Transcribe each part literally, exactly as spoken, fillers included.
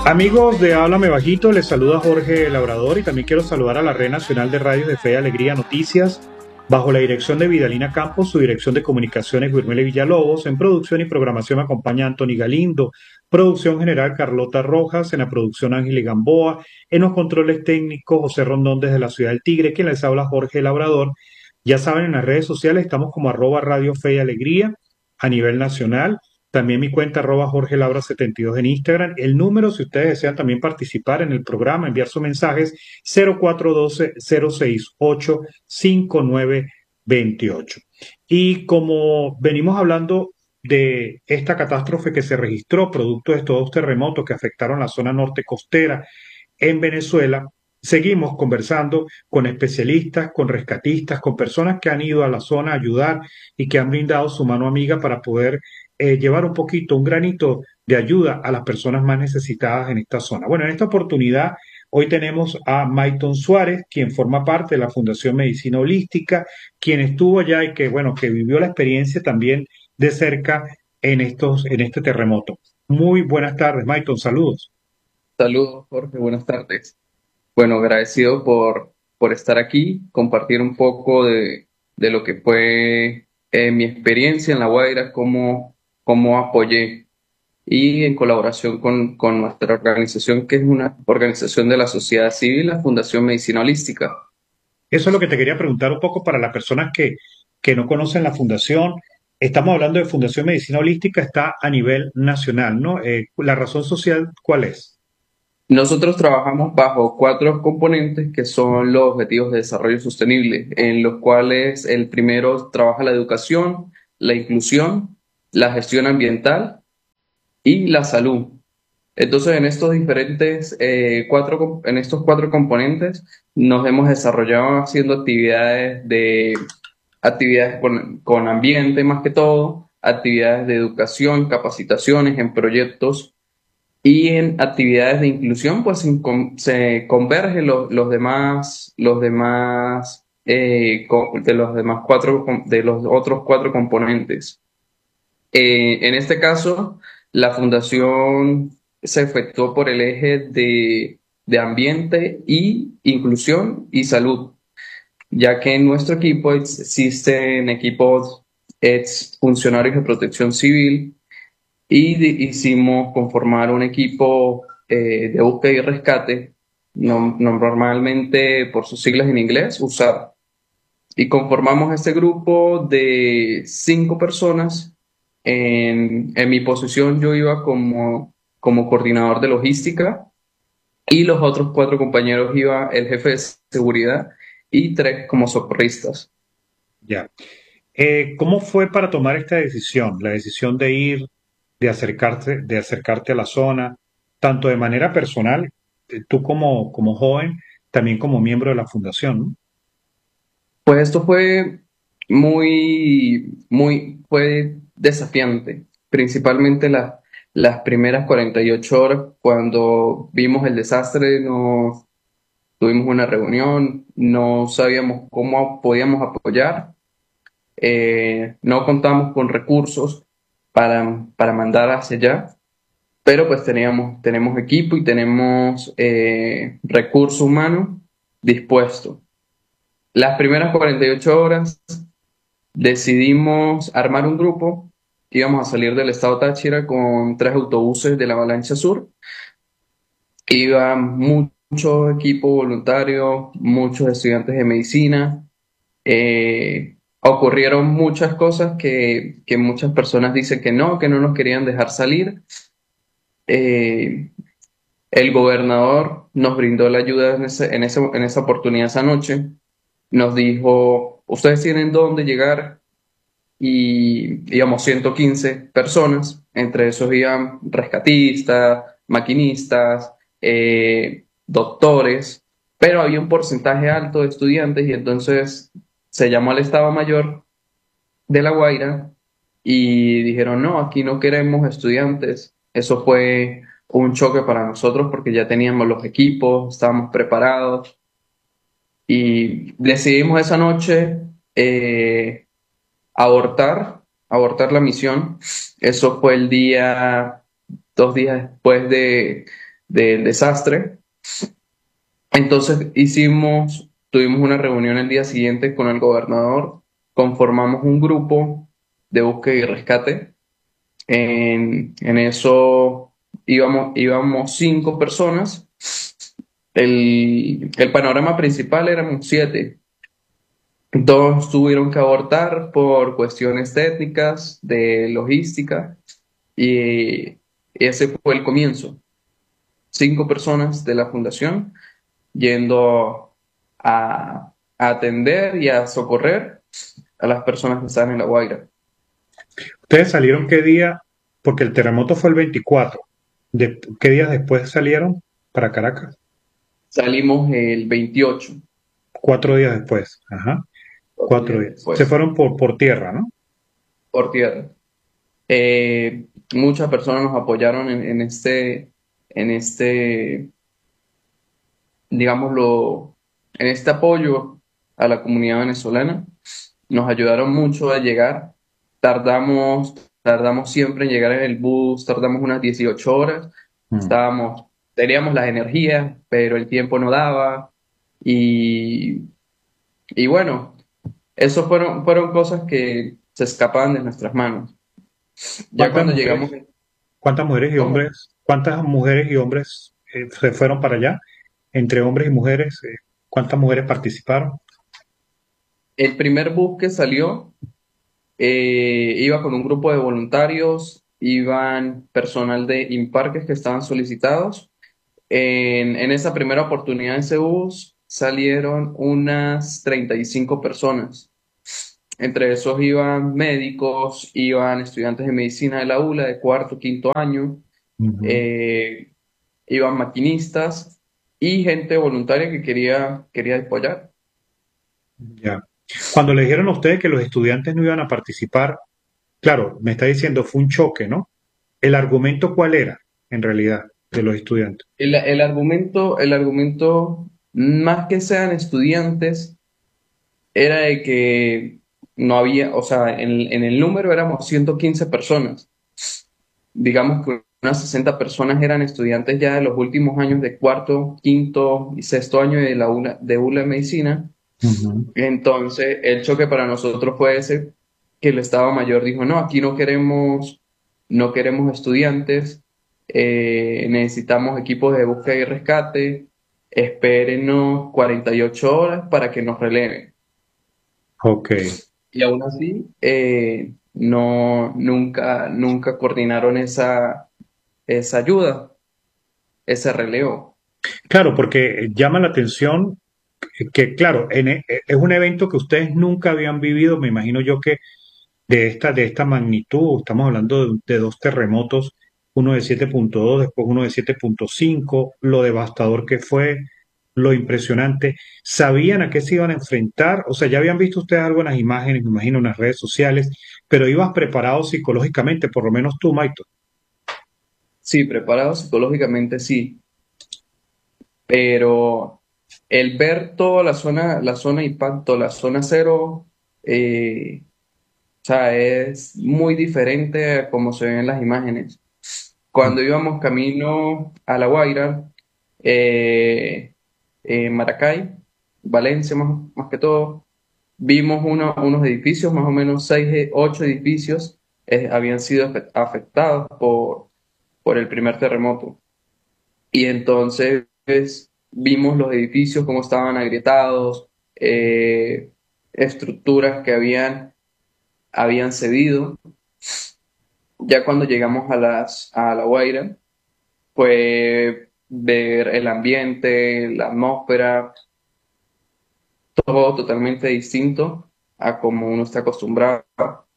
Amigos de Háblame Bajito, les saluda Jorge Labrador y también quiero saludar a la Red Nacional de Radios de Fe y Alegría Noticias, bajo la dirección de Vidalina Campos, su dirección de comunicaciones Guillermo Villalobos, en producción y programación me acompaña Anthony Galindo, producción general Carlota Rojas, en la producción Ángel Gamboa, en los controles técnicos José Rondón desde la ciudad del Tigre, quien les habla Jorge Labrador. Ya saben, en las redes sociales estamos como arroba Radio Fe y Alegría a nivel nacional. También mi cuenta arroba Jorge Labra setenta y dos en Instagram. El número, si ustedes desean también participar en el programa, enviar sus mensajes, cero cuatro uno dos, cero seis ocho, cinco nueve dos ocho. Y como venimos hablando de esta catástrofe que se registró producto de estos dos terremotos que afectaron la zona norte costera en Venezuela, seguimos conversando con especialistas, con rescatistas, con personas que han ido a la zona a ayudar y que han brindado su mano amiga para poder eh, llevar un poquito, un granito de ayuda a las personas más necesitadas en esta zona. Bueno, en esta oportunidad hoy tenemos a Mayton Suárez, quien forma parte de la Fundación Medicina Holística, quien estuvo allá y que, bueno, que vivió la experiencia también de cerca en estos, en este terremoto. Muy buenas tardes, Mayton, saludos. Saludos, Jorge, buenas tardes. Bueno, agradecido por, por estar aquí, compartir un poco de, de lo que fue eh, mi experiencia en La Guaira, cómo, cómo apoyé y en colaboración con, con nuestra organización, que es una organización de la sociedad civil, la Fundación Medicina Holística. Eso es lo que te quería preguntar un poco para las personas que, que no conocen la fundación. Estamos hablando de Fundación Medicina Holística, está a nivel nacional, ¿no? Eh, la razón social, ¿cuál es? Nosotros trabajamos bajo cuatro componentes que son los objetivos de desarrollo sostenible, en los cuales el primero trabaja la educación, la inclusión, la gestión ambiental y la salud. Entonces, en estos diferentes eh, cuatro, com- en estos cuatro componentes nos hemos desarrollado haciendo actividades de actividades con, con ambiente más que todo, actividades de educación, capacitaciones en proyectos y en actividades de inclusión, pues se, con- se convergen los, los demás, los demás eh, co- de los demás cuatro, com- de los otros cuatro componentes. Eh, en este caso, la fundación se efectuó por el eje de, de ambiente y inclusión y salud, ya que en nuestro equipo ex- existen equipos ex funcionarios de protección civil y de- hicimos conformar un equipo eh, de búsqueda y rescate, no- normalmente por sus siglas en inglés, U S A R. Y conformamos este grupo de cinco personas. En, en mi posición yo iba como, como coordinador de logística y los otros cuatro compañeros iba el jefe de seguridad y tres como socorristas. Ya. Eh, ¿cómo fue para tomar esta decisión? La decisión de ir, de acercarte, de acercarte a la zona, tanto de manera personal, eh, tú como, como joven, también como miembro de la fundación, ¿no? Pues esto fue muy, muy, fue desafiante, principalmente la- las primeras cuarenta y ocho horas cuando vimos el desastre, nos tuvimos una reunión, no sabíamos cómo podíamos apoyar, eh, no contamos con recursos para, para mandar hacia allá, pero pues teníamos, tenemos equipo y tenemos eh, recurso humano dispuesto. Las primeras cuarenta y ocho horas decidimos armar un grupo, íbamos a salir del estado Táchira con tres autobuses de la Avalancha Sur, iba mucho equipo voluntario, muchos estudiantes de medicina. Eh, ocurrieron muchas cosas que, que muchas personas dicen que no, que no nos querían dejar salir. Eh, el gobernador nos brindó la ayuda en, ese- en, ese- en esa oportunidad esa noche. Nos dijo, ustedes tienen dónde llegar y íbamos ciento quince personas, entre esos iban rescatistas, maquinistas, eh, doctores, pero había un porcentaje alto de estudiantes y entonces se llamó al Estado Mayor de La Guaira y dijeron, no, aquí no queremos estudiantes. Eso fue un choque para nosotros porque ya teníamos los equipos, estábamos preparados y decidimos esa noche eh, abortar, abortar la misión. Eso fue el día, dos días después de, del desastre. Entonces hicimos, tuvimos una reunión el día siguiente con el gobernador, conformamos un grupo de búsqueda y rescate. En, en eso íbamos, íbamos cinco personas. El, el panorama principal éramos siete. Dos tuvieron que abortar por cuestiones técnicas, de logística, y ese fue el comienzo. Cinco personas de la fundación yendo a, a atender y a socorrer a las personas que están en La Guaira. ¿Ustedes salieron qué día? Porque el terremoto fue el veinticuatro. De- ¿Qué días después salieron para Caracas? Salimos el veintiocho, Cuatro días después. Ajá. cuatro Cuatro días días. Se después, fueron por, por tierra, ¿no? por tierra. Eh, muchas personas nos apoyaron en, en este, en este, digámoslo, en este apoyo a la comunidad venezolana. Nos ayudaron mucho a llegar. Tardamos, tardamos siempre en llegar en el bus, tardamos unas dieciocho horas. Mm. Estábamos, teníamos las energías, pero el tiempo no daba. Y, y bueno, eso fueron, fueron cosas que se escapaban de nuestras manos. Ya ¿Cuántas cuando llegamos, mujeres, cuántas mujeres y ¿cómo? hombres, cuántas mujeres y hombres eh, se fueron para allá? Entre hombres y mujeres, eh, ¿cuántas mujeres participaron? El primer bus que salió eh, iba con un grupo de voluntarios, iban personal de Imparques que estaban solicitados. En, en esa primera oportunidad en ese bus salieron unas treinta y cinco personas. Entre esos iban médicos, iban estudiantes de medicina de la ULA de cuarto, quinto año, Ujú. eh, iban maquinistas y gente voluntaria que quería, quería apoyar. Ya. Cuando le dijeron a ustedes que los estudiantes no iban a participar, claro, me está diciendo fue un choque, ¿no? ¿El argumento cuál era, en realidad, de los estudiantes? El, el argumento, el argumento, más que sean estudiantes, era de que no había, o sea, en, en el número éramos ciento quince personas. Digamos que unas sesenta personas eran estudiantes ya de los últimos años de cuarto, quinto y sexto año de la ULA, de ULA de Medicina. Ujú. Entonces, el choque para nosotros fue ese, que el Estado Mayor dijo, no, aquí no queremos, no queremos estudiantes, eh, necesitamos equipos de búsqueda y rescate, espérenos cuarenta y ocho horas para que nos releven. Ok. Y aún así, eh, no, nunca, nunca coordinaron esa, esa ayuda, ese relevo. Claro, porque llama la atención que, claro, en e- es un evento que ustedes nunca habían vivido, me imagino yo que de esta, de esta magnitud, estamos hablando de, de dos terremotos, uno de siete punto dos, después uno de siete punto cinco, lo devastador que fue, lo impresionante. ¿Sabían a qué se iban a enfrentar? O sea, ya habían visto ustedes algo en las imágenes, me imagino, en las redes sociales, pero ibas preparado psicológicamente, por lo menos tú, Maito. Sí, preparados psicológicamente sí, pero el ver toda la zona, la zona de impacto, la zona cero, eh, o sea, es muy diferente a como se ven en las imágenes. Cuando íbamos camino a La Guaira, eh, en Maracay, Valencia más, más que todo, vimos uno- unos edificios, más o menos seis, eh, ocho edificios, eh, habían sido afe- afectados por, por el primer terremoto. Y entonces vimos los edificios, cómo estaban agrietados, eh, estructuras que habían, habían cedido. Ya cuando llegamos a, las, a La Guaira, fue ver el ambiente, la atmósfera, todo totalmente distinto a como uno está acostumbrado.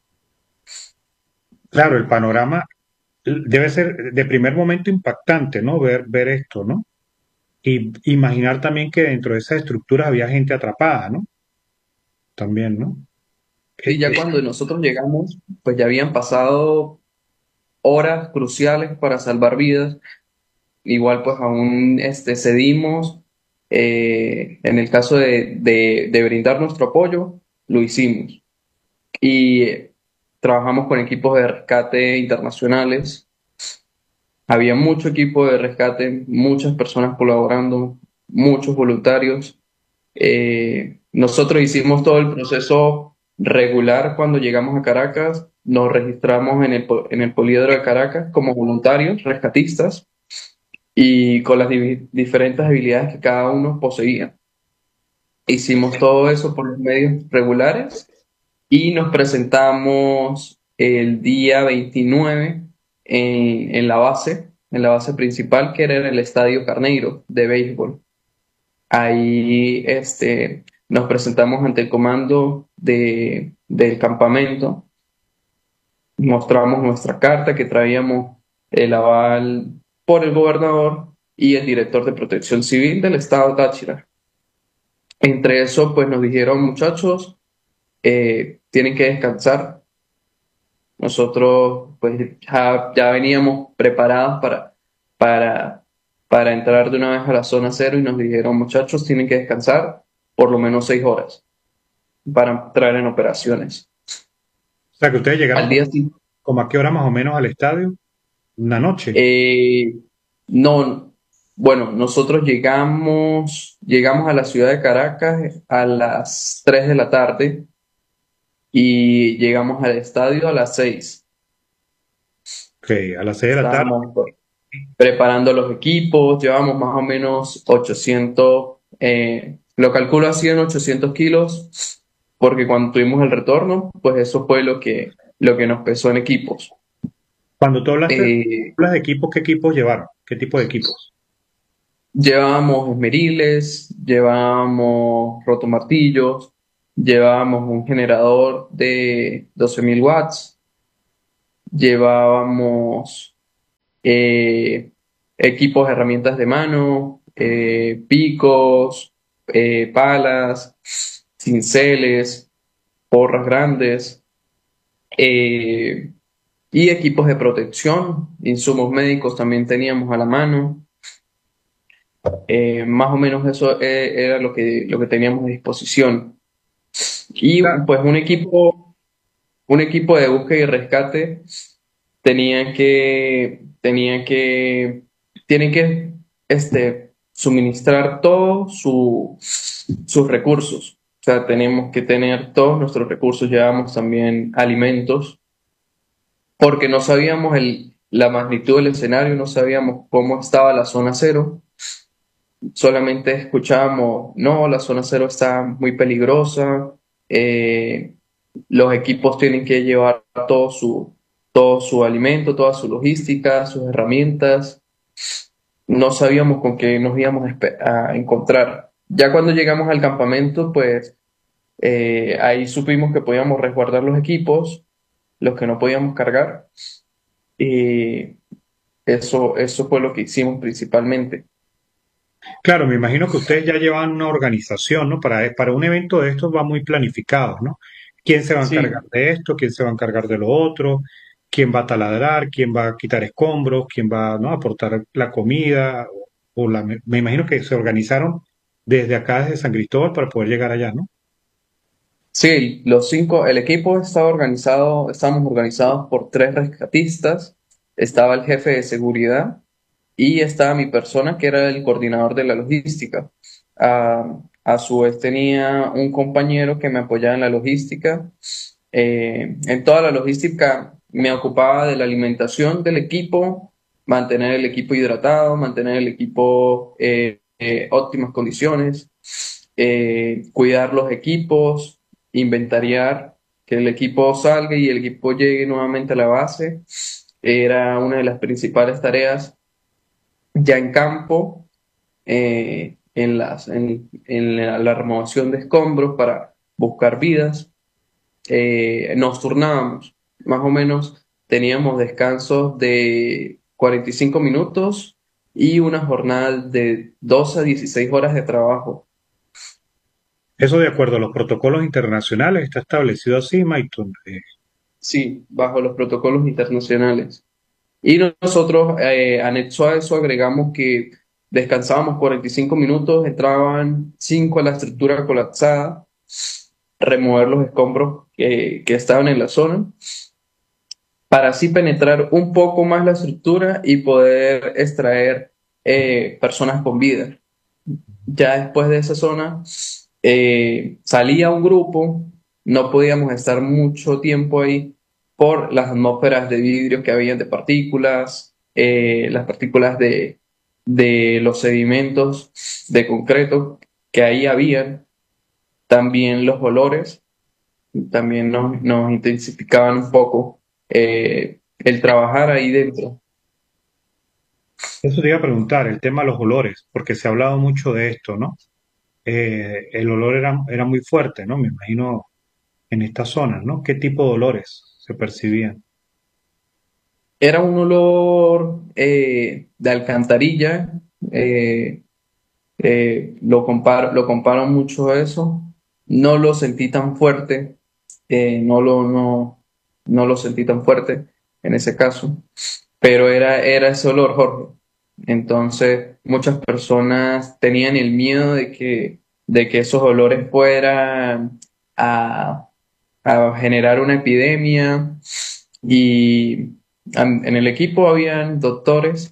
Claro, el panorama debe ser de primer momento impactante, ¿no? Ver, ver esto, ¿no? Y imaginar también que dentro de esas estructuras había gente atrapada, ¿no? También, ¿no? Y Eh, ya eh, cuando nosotros llegamos, pues ya habían pasado horas cruciales para salvar vidas. Igual pues aún este, cedimos, eh, en el caso de, de, de brindar nuestro apoyo, lo hicimos. Y eh, trabajamos con equipos de rescate internacionales Había mucho equipo de rescate, muchas personas colaborando, muchos voluntarios. Eh, nosotros hicimos todo el proceso regular cuando llegamos a Caracas. Nos registramos en el, po- en el Poliedro de Caracas como voluntarios, rescatistas, y con las divi- diferentes habilidades que cada uno poseía. Hicimos todo eso por los medios regulares y nos presentamos el día veintinueve en, en la base, en la base principal, que era en el Estadio Carneiro de béisbol. Ahí este, nos presentamos ante el comando de, del campamento, mostramos nuestra carta que traíamos el aval por el gobernador y el director de Protección Civil del estado Táchira. Entre eso, pues nos dijeron, muchachos, eh, tienen que descansar. Nosotros, pues ya, ya veníamos preparados para, para, para entrar de una vez a la zona cero y nos dijeron, muchachos, tienen que descansar por lo menos seis horas para entrar en operaciones. O sea, que ustedes llegaron Al como, día siguiente, como a qué hora más o menos al estadio, una noche. eh, no, bueno, nosotros llegamos, llegamos a la ciudad de Caracas a las tres de la tarde y llegamos al estadio a las seis. Ok, a las seis de la tarde. Estábamos pues, preparando los equipos, llevamos más o menos ochocientos, eh, lo calculo así en ochocientos kilos, porque cuando tuvimos el retorno, pues eso fue lo que, lo que nos pesó en equipos. Cuando tú hablaste Eh, hablas de equipos, ¿qué equipos llevaron? ¿Qué tipo de equipos? Llevábamos esmeriles, llevábamos rotomartillos, llevábamos un generador de doce mil watts, llevábamos eh, equipos, herramientas de mano, eh, picos, eh, palas, cinceles, porras grandes, eh, y equipos de protección, insumos médicos también teníamos a la mano. Eh, más o menos eso eh, era lo que, lo que teníamos a disposición. Y Claro. pues un equipo, un equipo de búsqueda y rescate tenía que, tenía que, tienen que este, suministrar todos su, sus recursos. O sea, tenemos que tener todos nuestros recursos, llevamos también alimentos, porque no sabíamos el, la magnitud del escenario, no sabíamos cómo estaba la zona cero. Solamente escuchábamos, no, la zona cero está muy peligrosa, eh, los equipos tienen que llevar todo su, todo su alimento, toda su logística, sus herramientas. No sabíamos con qué nos íbamos a, espe- a encontrar. Ya cuando llegamos al campamento, pues eh, ahí supimos que podíamos resguardar los equipos, los que no podíamos cargar, y eso, eso fue lo que hicimos principalmente. Claro, me imagino que ustedes ya llevan una organización, ¿no? Para, para un evento de estos va muy planificado, ¿no? ¿Quién se va a encargar Sí, de esto? ¿Quién se va a encargar de lo otro? ¿Quién va a taladrar? ¿Quién va a quitar escombros? ¿Quién va, ¿no? a aportar la comida? O la, me, me imagino que se organizaron desde acá, desde San Cristóbal, para poder llegar allá, ¿no? sí, los cinco, el equipo estaba organizado, estábamos organizados por tres rescatistas, estaba el jefe de seguridad y estaba mi persona que era el coordinador de la logística. Ah, a su vez tenía un compañero que me apoyaba en la logística. Eh, en toda la logística me ocupaba de la alimentación del equipo, mantener el equipo hidratado, mantener el equipo eh, eh, óptimas condiciones, eh, cuidar los equipos, inventariar que el equipo salga y el equipo llegue nuevamente a la base. Era una de las principales tareas ya en campo, eh, en las, en, en la, la remoción de escombros para buscar vidas. Eh, nos turnábamos, más o menos teníamos descansos de cuarenta y cinco minutos y una jornada de doce a dieciséis horas de trabajo. Eso de acuerdo a los protocolos internacionales está establecido así, Maitón. Eh, Sí, bajo los protocolos internacionales. Y nosotros, eh, anexo a eso, agregamos que descansábamos cuarenta y cinco minutos, entraban cinco a la estructura colapsada, remover los escombros que, que estaban en la zona para así penetrar un poco más la estructura y poder extraer eh, personas con vida. Ya después de esa zona eh, salía un grupo, no podíamos estar mucho tiempo ahí por las atmósferas de vidrio que había de partículas, eh, las partículas de, de los sedimentos de concreto que ahí habían, también los olores, también nos, nos intensificaban un poco eh, el trabajar ahí dentro. Eso te iba a preguntar, el tema de los olores, porque se ha hablado mucho de esto, ¿no? Eh, el olor era, era muy fuerte, ¿no? Me imagino en estas zonas, ¿no? ¿Qué tipo de olores se percibían? Era un olor eh, de alcantarilla, eh, eh, lo comparo, lo comparo mucho a eso. No lo sentí tan fuerte, eh, no lo, no, no lo sentí tan fuerte en ese caso, pero era, era ese olor, Jorge. Entonces, muchas personas tenían el miedo de que, de que esos olores fueran a, a generar una epidemia y am- en el equipo habían doctores,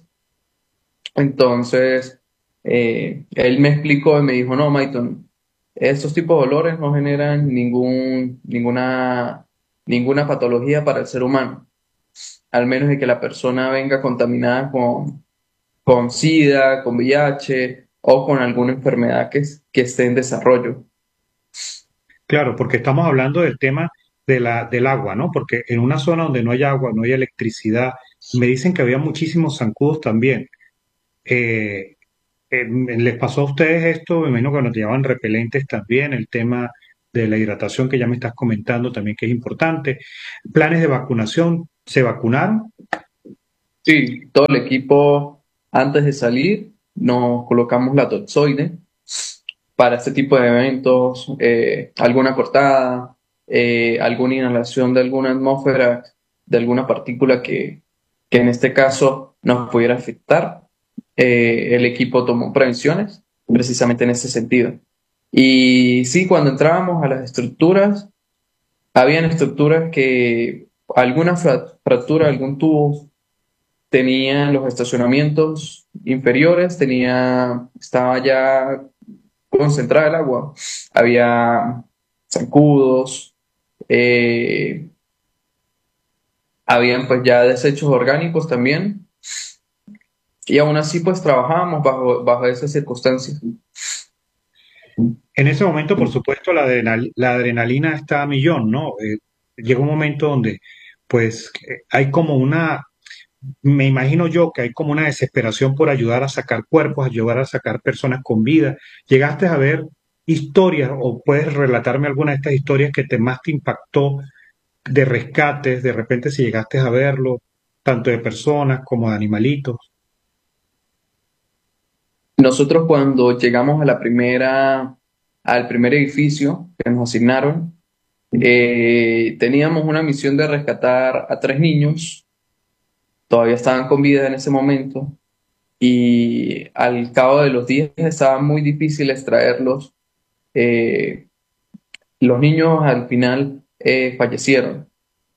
entonces eh, él me explicó y me dijo, no, Maiton, estos tipos de olores no generan ningún, ninguna, ninguna patología para el ser humano, al menos de que la persona venga contaminada con, con SIDA, con V I H o con alguna enfermedad que, es- que esté en desarrollo. Claro, porque estamos hablando del tema de la, del agua, ¿no? Porque en una zona donde no hay agua, no hay electricidad, me dicen que había muchísimos zancudos también. Eh, eh, ¿Les pasó a ustedes esto? Me imagino que nos llevaban repelentes también, el tema de la hidratación que ya me estás comentando también que es importante. Planes de vacunación, ¿se vacunaron? Sí, todo el equipo antes de salir nos colocamos la toxoide para este tipo de eventos, eh, alguna cortada, eh, alguna inhalación de alguna atmósfera, de alguna partícula que, que en este caso nos pudiera afectar. Eh, el equipo tomó prevenciones precisamente en ese sentido. Y sí, cuando entrábamos a las estructuras, habían estructuras que alguna fra- fractura, algún tubo tenía los estacionamientos inferiores, tenía, estaba ya concentrada el agua. Había zancudos, eh, habían pues ya desechos orgánicos también, y aún así pues trabajábamos bajo, bajo esas circunstancias. En ese momento, por supuesto, la, adrenal- la adrenalina está a millón, ¿no? Eh, llega un momento donde, pues, eh, hay como una, me imagino yo que hay como una desesperación por ayudar a sacar cuerpos, ayudar a sacar personas con vida. ¿Llegaste a ver historias o puedes relatarme alguna de estas historias que te más te impactó de rescates, de repente si llegaste a verlo, tanto de personas como de animalitos? Nosotros cuando llegamos a la primera, al primer edificio que nos asignaron, eh, teníamos una misión de rescatar a tres niños, todavía estaban con vida en ese momento, y al cabo de los días estaba muy difícil extraerlos. Eh, los niños al final eh, fallecieron.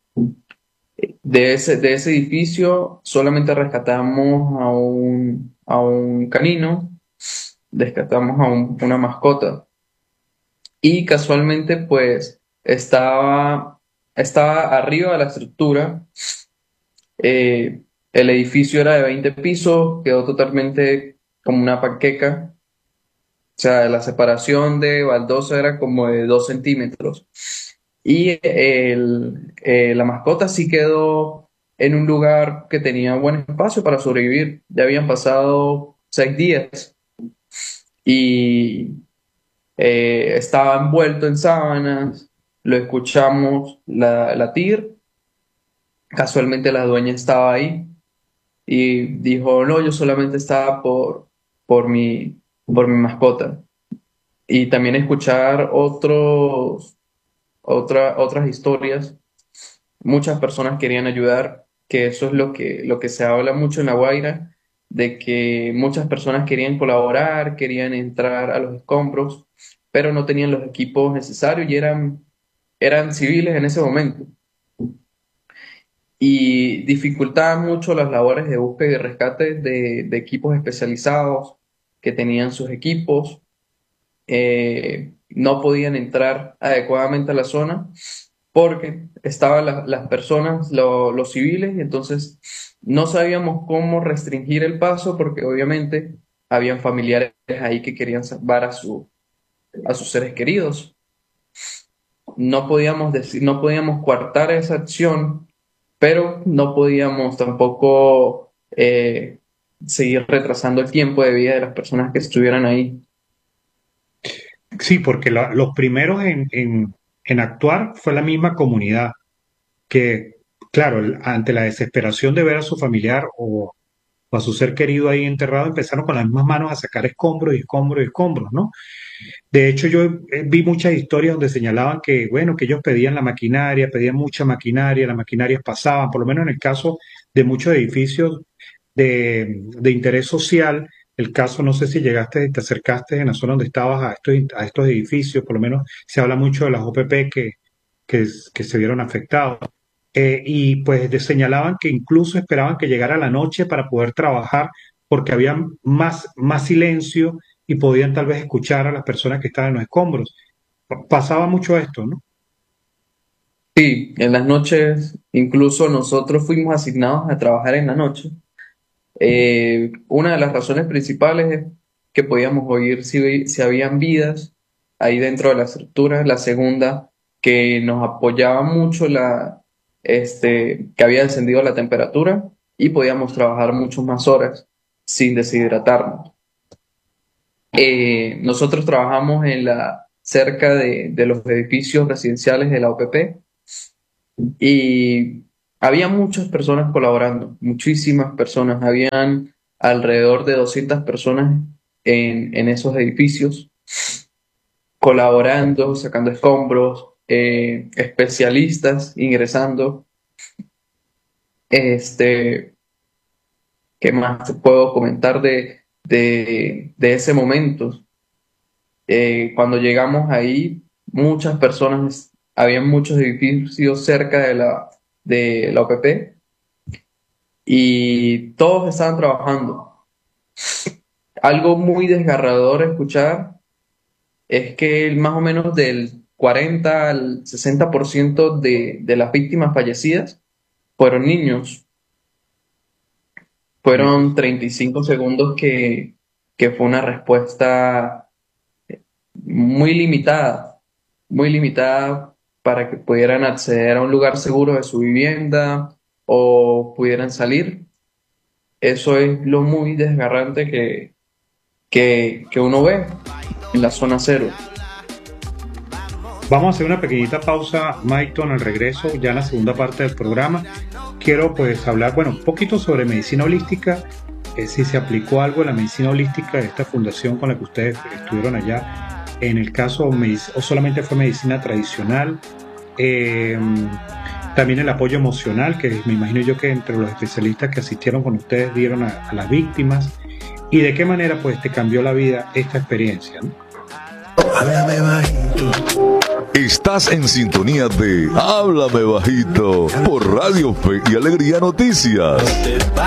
De ese, de ese edificio solamente rescatamos a un, a un canino, rescatamos a un- una mascota y casualmente pues estaba, estaba arriba de la estructura. eh, el edificio era de veinte pisos, quedó totalmente como una panqueca, o sea, la separación de baldosa era como de dos centímetros. Y el, eh, la mascota sí quedó en un lugar que tenía buen espacio para sobrevivir. Ya habían pasado seis días y eh, estaba envuelto en sábanas. Lo escuchamos la, latir. Casualmente la dueña estaba ahí y dijo, no, yo solamente estaba por, por mi, por mi mascota. Y también escuchar otros, otra, otras historias. Muchas personas querían ayudar, que eso es lo que, lo que se habla mucho en La Guaira, de que muchas personas querían colaborar, querían entrar a los escombros, pero no tenían los equipos necesarios y eran, eran civiles en ese momento. y dificultaba mucho las labores de búsqueda y rescate de, de equipos especializados que tenían sus equipos. Eh, no podían entrar adecuadamente a la zona porque estaban la- las personas, lo- los civiles, y entonces no sabíamos cómo restringir el paso porque obviamente habían familiares ahí que querían salvar a su, a sus seres queridos. No podíamos decir, no podíamos coartar esa acción, pero no podíamos tampoco eh, seguir retrasando el tiempo de vida de las personas que estuvieran ahí. Sí, porque la- los primeros en, en, en actuar fue la misma comunidad, que, claro, el- ante la desesperación de ver a su familiar o, o a su ser querido ahí enterrado, empezaron con las mismas manos a sacar escombros y escombros y escombros, ¿no? De hecho, yo eh, vi muchas historias donde señalaban que, bueno, que ellos pedían la maquinaria, pedían mucha maquinaria, las maquinarias pasaban, por lo menos en el caso de muchos edificios de, de interés social. El caso, no sé si llegaste, te acercaste en la zona donde estabas a estos, a estos edificios, por lo menos se habla mucho de las O P P que, que, que se vieron afectados. Eh, y pues de- señalaban que incluso esperaban que llegara la noche para poder trabajar porque había más, más silencio y podían tal vez escuchar a las personas que estaban en los escombros. Pa- Pasaba mucho esto, ¿no? Sí, en las noches, incluso nosotros fuimos asignados a trabajar en la noche. Eh, una de las razones principales es que podíamos oír si, si habían vidas ahí dentro de la estructura. La segunda, que nos apoyaba mucho la, este, que había descendido la temperatura y podíamos trabajar muchas más horas sin deshidratarnos. Eh, nosotros trabajamos en la, cerca de, de los edificios residenciales de la O P P y había muchas personas colaborando, muchísimas personas. Habían alrededor de doscientas personas en, en esos edificios colaborando, sacando escombros, eh, especialistas ingresando. Este, ¿qué más te puedo comentar de, de, de ese momento? Eh, cuando llegamos ahí, muchas personas, había muchos edificios cerca de la, de la O P P y todos estaban trabajando. Algo muy desgarrador escuchar es que el- más o menos del cuarenta al sesenta por ciento de, de las víctimas fallecidas fueron niños. Sí. Fueron treinta y cinco segundos que, que fue una respuesta muy limitada, muy limitada para que pudieran acceder a un lugar seguro de su vivienda o pudieran salir. Eso es lo muy desgarrante que, que, que uno ve en la zona cero. Vamos a hacer una pequeñita pausa, Maiton, al regreso, ya en la segunda parte del programa. Quiero pues hablar, bueno, un poquito sobre medicina holística, eh, si se aplicó algo en la medicina holística de esta fundación con la que ustedes estuvieron allá. En el caso, medic- o solamente fue medicina tradicional. Eh, También el apoyo emocional, que me imagino yo que entre los especialistas que asistieron con ustedes dieron a, a las víctimas. Y de qué manera pues te cambió la vida esta experiencia, ¿no? Háblame bajito. Estás en sintonía de Háblame Bajito por Radio Fe y Alegría Noticias.